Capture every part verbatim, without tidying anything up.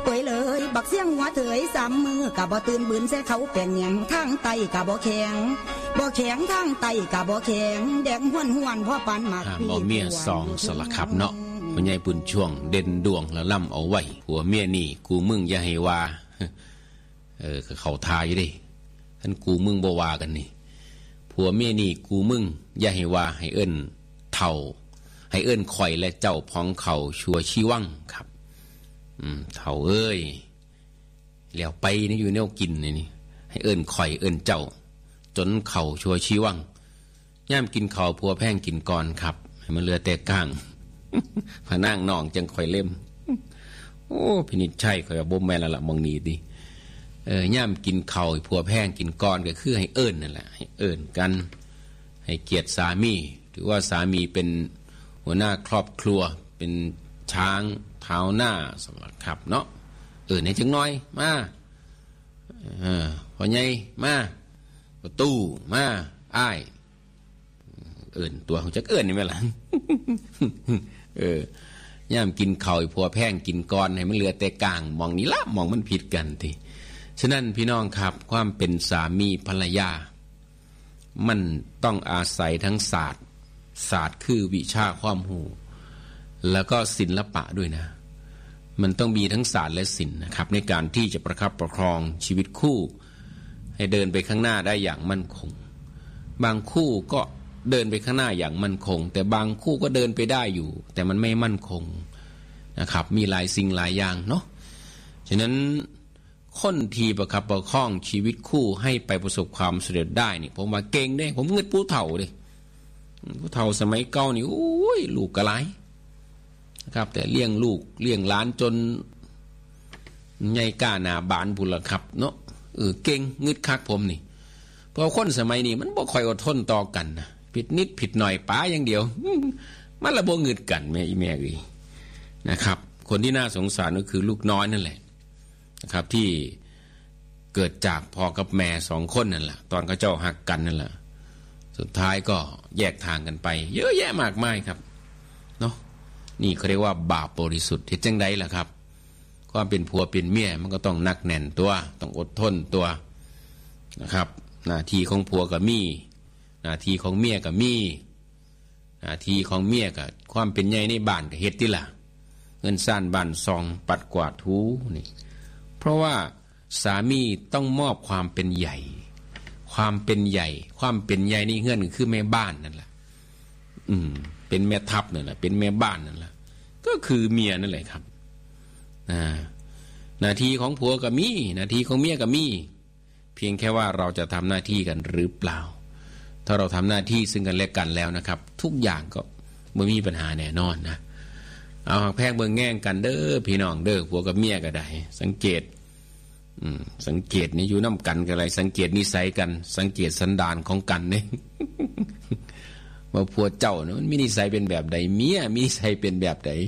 ป่วยเลยบักเสียงหัวเถยสามมือกะบ่ตื่นบืนใส่เขาแปลงหยังทางไตกะบ่แข็งบ่แข็งทางไตกะบ่แข็งแดงห้วนห้วนพ่อปานหมากพี่บ่เมียสองสละครับเนาะพ่อใหญ่ปุ่นช่วงเด่นดวงแล้วล่ำเอาไว้หัวเมียนี่กูมึงอย่าให้ว่าเออก็เข้าทาอยู่ดิท่านกูมึงบ่ว่ากันนี่ผัวเมียนี่กูมึงอย่าให้ว่าให้เอิ้นเฒ่าให้เอิ้นข่อยและเจ้าพ้องเขาชัวชีวังครับอืมเฒ่าเอ้ยแล้วไปนี่อยู่แนวกินนี่ให้เอิ้นข่อยเอิ้นเจ้าจนเข่าชัวชีวังย่ามกินข้าวผัวแพงกินก่อนครับให้มันเหลือแต่ก้างพะนางน้องจังข่อยเล่มโอ้พินิจชัยข่อยบ่แม่นแล้วล่ะมองนี้ดิเออย่ามกินข้าวผัวแพงกินก่อนก็คือให้เอิ้นนั่นแหละให้เอิ้นกันให้เกียรติสามีถือว่าสามีเป็นหัวหน้าครอบครัวเป็นช้างเท้าหน้าสำหรับครับเนาะเอิ้นให้จังน้อยมาเออพ่อใหญ่มาประตูมาอ้ายเอิ้นตัวของจักเอิ้นนี่แม่ล่ะเออย่ามกินข้าวผัวแพงกินก่อนให้มันเหลือแต่กลางมองนี้ละมองมันผิดกันทีฉะนั้นพี่น้องครับความเป็นสามีภรรยามันต้องอาศัยทั้งศาสตร์ศาสตร์คือวิชาความรู้แล้วก็ศิลปะด้วยนะมันต้องมีทั้งศาสตร์และศิลป์นะครับในการที่จะประคับประคองชีวิตคู่ให้เดินไปข้างหน้าได้อย่างมั่นคงบางคู่ก็เดินไปข้างหน้าอย่างมั่นคงแต่บางคู่ก็เดินไปได้อยู่แต่มันไม่มั่นคงนะครับมีหลายสิ่งหลายอย่างเนาะฉะนั้นคนที่ประคับประคองชีวิตคู่ให้ไปประสบความสำเร็จได้นี่ผมว่าเก่งเด้ผมเงินผู้เฒ่าเด้ผู้เฒ่าสมัยเก่านี่โอ้ยลูกกะหลายนะครับแต่เลี้ยงลูกเลี้ยงหลานจนใหญ่ก้าหน้าบานพุ่นล่ะครับเนาะเออเก่งงึดคักผมนี่เพราะคนสมัยนี้มันบ่ค่อยอดทนต่อกันนะผิดนิดผิดหน่อยป๋าอย่างเดียวมันละบ่งึดกันแม่อีแม่เอ้ยนะครับคนที่น่าสงสารก็คือลูกน้อยนั่นแหละนะครับที่เกิดจากพ่อกับแม่สองคนนั่นแหละตอนเขาเจ้าหักกันนั่นแหละสุดท้ายก็แยกทางกันไปเยอะแยะมากมายครับเนาะนี่เขาเรียกว่าบาปบริสุทธิ์ที่จังใดล่ะครับความเป็นผัวเป็นเมียมันก็ต้องหนักแน่นตัวต้องอดทนตัวนะครับหน้าที่ของผัวกับมีหน้าที่ของเมียกับมีหน้าที่ของเมียกับความเป็นใหญ่ในบ้านกับเฮ็ดติล่ะเงินซ่านบ้านซองปัดกวาดถูนี่เพราะว่าสามีต้องมอบความเป็นใหญ่ความเป็นใหญ่ความเป็นใหญ่นี่เงื่อนคือแม่บ้านนั่นแหละอืมเป็นแม่ทัพนั่นแหละเป็นแม่บ้านนั่นแหละก็คือเมียนั่นแหละครับอ่าหน้าที่ของผัวก็มีหน้าที่ของเมียก็มีเพียงแค่ว่าเราจะทำหน้าที่กันหรือเปล่าถ้าเราทำหน้าที่ซึ่งกันและกันแล้วนะครับทุกอย่างก็ไม่มีปัญหาแน่นอนนะเอาหักแพงเบิ่งแง่งกันเด้อพี่น้องเด้อผัวกับเมียก็ได้สังเกตอืมสังเกตนี่อยู่น้ำกันกันอะไรสังเกตนิสัยกันสังเกตสันดานของกันนี่ ว่าผัวเจ้าเนี่ยมันมีนิสัยเป็นแบบใดเมียมีนิสัยเป็นแบบใด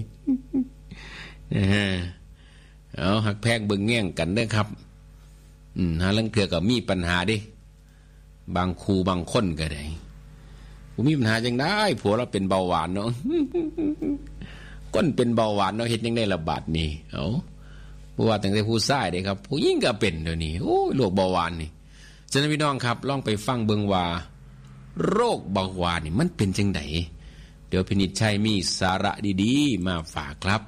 เอาหักแพงเบิ่งแง่งกันเด้อครับอืมหาลังเทื่อก็มีปัญหาดิบางครูบางคนก็ได้ผมมีปัญหาจังได้ผัวเราเป็นเบาหวานเนาะ ก้นเป็นเบาหวานเนาะเฮ็ดยังได้ระบาดนี่เอ้าบ่ว่าตั้งแต่ผู้ชายเด้ครับผู้หญิงก็เป็นเดี๋ยวนี้โอ้ยโรคเบาหวานนี่ฉะนั้นพี่น้องครับลองไปฟังเบิ่งว่าโรคเบาหวานนี่มันเป็นจังได๋เดี๋ยวพินิจชัยมีสาระดีๆมาฝากครับ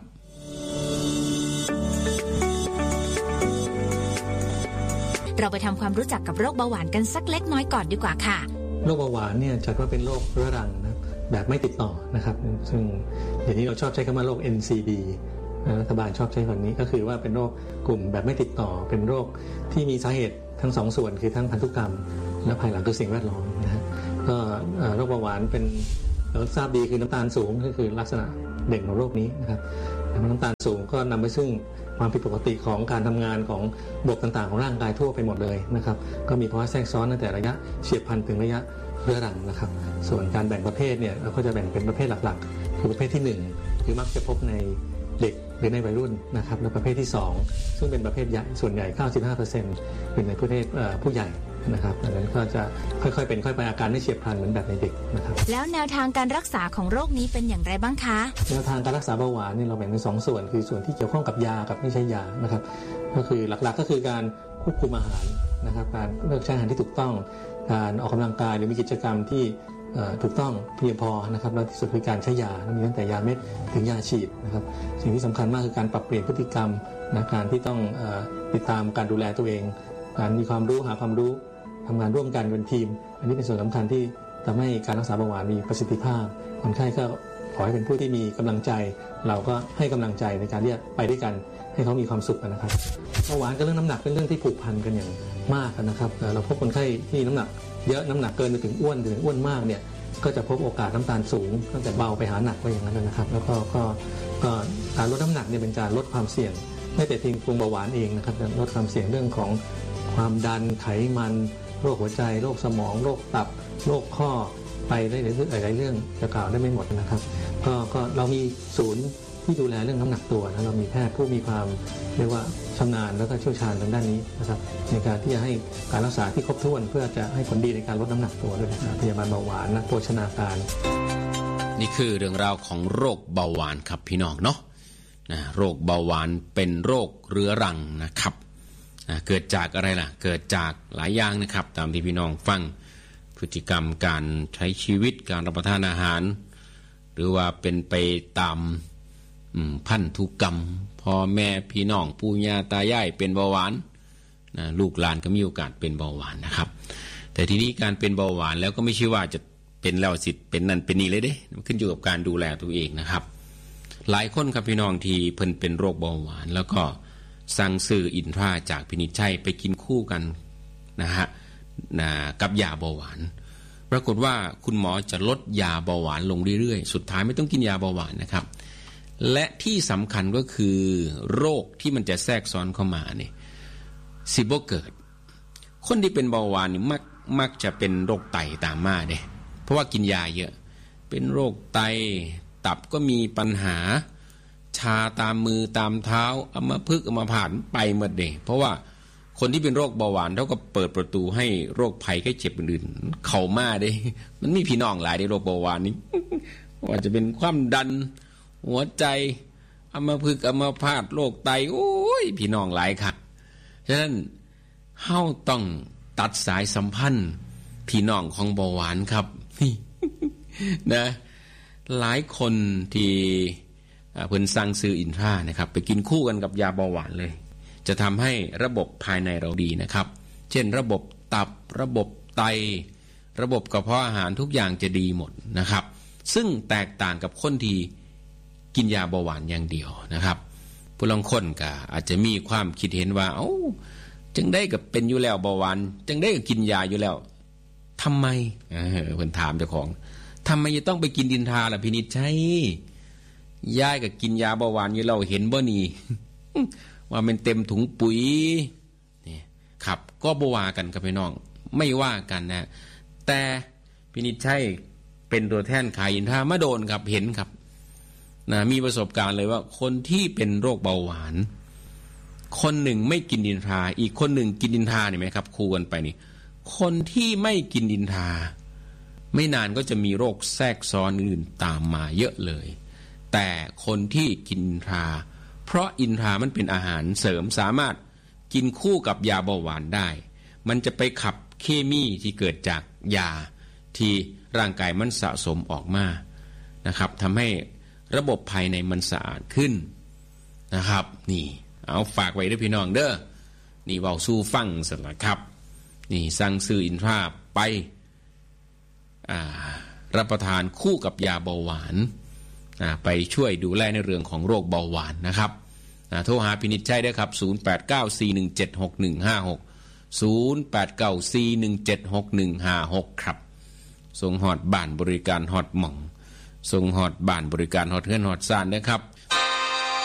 เราไปทำความรู้จักกับโรคเบาหวานกันสักเล็กน้อยก่อนดีกว่าค่ะโรคเบาหวานเนี่ยจัดว่าเป็นโรคเรื้อรังนะแบบไม่ติดต่อนะครับซึ่งเดี๋ยวนี้เราชอบใช้คำว่าโรค เอ็น ซี ดี รัฐบาลชอบใช้คำนี้ก็คือว่าเป็นโรคกลุ่มแบบไม่ติดต่อเป็นโรคที่มีสาเหตุทั้งสองส่วนคือทั้งพันธุกรรมและภายหลังคือสิ่งแวดล้อมนะฮะก็โรคเบาหวานเป็นเราทราบดีคือน้ำตาลสูงก็คือลักษณะเด่นของโรคนี้นะครับน้ำตาลสูงก็นำไปซึ่งความผิดปกติของการทำงานของระบบต่างๆของร่างกายทั่วไปหมดเลยนะครับก็มีภาวะแทรกซ้อนตั้งแต่ระยะเฉียบพลันถึงระยะเรื้อรังนะครับส่วนการแบ่งประเภทเนี่ยเราก็จะแบ่งเป็นประเภทหลักๆคือประเภทที่หนึ่งคือมักจะพบในเด็กหรือในวัยรุ่นนะครับและประเภทที่สองซึ่งเป็นประเภทใหญ่ส่วนใหญ่ เก้าสิบห้าเปอร์เซ็นต์ เป็นในประเภทผู้ใหญ่นะครับดังนั้นก็จะค่อยๆเป็นค่อยไปอาการไม่เฉียบพลันเหมือนแบบในเด็กนะครับแล้วแนวทางการรักษาของโรคนี้เป็นอย่างไรบ้างคะแนวทางการรักษาเบาหวานนี่เราแบ่งเป็นสองส่วนคือส่วนที่เกี่ยวข้องกับยากับไม่ใช่ยานะครับก็คือหลักๆก็คือการควบคุมอาหารนะครับการเลือกใช้อาหารที่ถูกต้องการออกกำลังกายหรือมีกิจกรรมที่ถูกต้องเพียงพอนะครับแล้วที่สุดคือการใช้ยามีตั้งแต่ยาเม็ดถึงยาฉีดนะครับสิ่งที่สำคัญมากคือการปรับเปลี่ยนพฤติกรรมนะการที่ต้องติดตามการดูแลตัวเองการมีความรู้หาความรู้ทำงานร่วมกันเป็นทีมอันนี้เป็นส่วนสำคัญที่ทำให้การรักษาเบาหวานมีประสิทธิภาพคนไข้ก็ขอให้เป็นผู้ที่มีกำลังใจเราก็ให้กำลังใจในการที่จะไปด้วยกันให้เขามีความสุขนะครับเบาหวานกับเรื่องน้ำหนักเป็นเรื่องที่ผูกพันกันอย่างมากนะครับเราพบคนไข้ที่น้ำหนักเยอะน้ำหนักเกินไปถึงอ้วนถึงอ้วนมากเนี่ยก็จะพบโอกาสน้ำตาลสูงตั้งแต่เบาไปหาหนักไปอย่างนั้นนะครับแล้วก็ก็ก็การลดน้ำหนักเนี่ยเป็นการลดความเสี่ยงไม่แต่เพียงปรุงเบาหวานเองนะครับลดความเสี่ยงเรื่องของความดันไขมันโรคหัวใจโรคสมองโรคตับโรคข้อไปได้หลายๆเรื่องจะกล่าวได้ไม่หมดนะครับก็ก็เรามีศูนย์ที่ดูแลเรื่องน้ำหนักตัวนะเรามีแพทย์ผู้มีความเรียกว่าชำนาญแล้วก็เชี่ยวชาญทางด้านนี้นะครับในการที่จะให้การรักษาที่ครบถ้วนเพื่อจะให้ผลดีในการลดน้ำหนักตัวด้วยนะพยาบาลเบาหวานนักโภชนาการนี่คือเรื่องราวของโรคเบาหวานครับพี่น้องเนาะนะโรคเบาหวานเป็นโรคเรื้อรังนะครับนะเกิดจากอะไรล่ะเกิดจากหลายอย่างนะครับตามที่พี่น้องฟังพฤติกรรมการใช้ชีวิตการรับประทานอาหารหรือว่าเป็นไปตามพันธุกรรมพ่อแม่พี่น้องปู่ย่าตายายเป็นเบาหวานนะลูกหลานก็มีโอกาสเป็นเบาหวานนะครับแต่ทีนี้การเป็นเบาหวานแล้วก็ไม่ใช่ว่าจะเป็นแล้วสิเป็นนั่นเป็นนี่เลยเด้มันขึ้นอยู่กับการดูแลตัวเองนะครับหลายคนครับพี่น้องที่เพิ่นเป็นโรคเบาหวานแล้วก็สั่งซื้ออินทราจากพินิจฉัยไปกินคู่กันนะฮะนะกับยาเบาหวานปรากฏว่าคุณหมอจะลดยาเบาหวานลงเรื่อยๆสุดท้ายไม่ต้องกินยาเบาหวานนะครับและที่สำคัญก็คือโรคที่มันจะแทรกซ้อนเข้ามาเนี่ยสิบ่เกิดคนที่เป็นเบาหวานนี่มักมักจะเป็นโรคไตตามมาเด้เพราะว่ากินยาเยอะเป็นโรคไตตับก็มีปัญหาชาตามมือตามเท้าอัมพฤกษ์อัมพาตไปหมดเด้เพราะว่าคนที่เป็นโรคเบาหวานเท่ากับเปิดประตูให้โรคภัยไข้เจ็บอื่นๆเข้ามาเด้มันมีพี่น้องหลายในโรคเบาหวานนี้ว่าจะเป็นความดันหัวใจอัมพฤกษ์อัมพาตโรคไตโอ้ยพี่น้องหลายครับฉะนั้นเฮาต้องตัดสายสัมพันธ์พี่น้องของเบาหวานครับนี่นะหลายคนที่เพิ่นสั่งซื้ออินทรานะครับไปกินคู่กันกับยาเบาหวานเลยจะทำให้ระบบภายในเราดีนะครับเช่นระบบตับระบบไตระบบกระเพาะอาหารทุกอย่างจะดีหมดนะครับซึ่งแตกต่างกับคนที่กินยาเบาหวานอย่างเดียวนะครับผู้ลางคนก็อาจจะมีความคิดเห็นว่าเอ้าจังได้กับเป็นอยู่แล้วเบาหวานจังได้กับกินยาอยู่แล้วทำไมเออเพิ่นถามเจ้าของทำไมจะต้องไปกินดินทาล่ะพินิจใช่ยายกับกินยาเบาหวานอยู่เราเห็นบ่นี่ ว่ามันเต็มถุงปุ๋ยนี่ครับก็บ่ว่ากันกับพี่น้องไม่ว่ากันนะแต่พินิจใช่เป็นตัวแทนขายอินทรามาโดนครับเห็นครับนะมีประสบการณ์เลยว่าคนที่เป็นโรคเบาหวานคนหนึ่งไม่กินดินทราอีกคนหนึ่งกินดินทราเห็นไหมครับคู่กันไปนี่คนที่ไม่กินดินทราไม่นานก็จะมีโรคแทรกซ้อนอื่นตามมาเยอะเลยแต่คนที่กินอินทราเพราะอินทรามันเป็นอาหารเสริมสามารถกินคู่กับยาเบาหวานได้มันจะไปขับเคมีที่เกิดจากยาที่ร่างกายมันสะสมออกมานะครับทำให้ระบบภายในมันสะอาดขึ้นนะครับนี่เอาฝากไว้ด้วยพี่น้องเด้อนี่เว้าสู้ฟังสักละครับนี่สั่งซื้ออินทราไปรับประทานคู่กับยาเบาหวานไปช่วยดูแลในเรื่องของโรคเบาหวานนะครับโทรหาพินิจชัยได้ครับศูนย์ แปด เก้า สี่ หนึ่ง เจ็ด หก หนึ่ง ห้า หก ศูนย์ แปด เก้า สี่ หนึ่ง เจ็ด หก หนึ่ง ห้า หกครับส่งฮอดบ้านบริการฮอดหม่องส่งฮอดบ้านบริการฮอดเฮือนฮอดซ่านนะครับ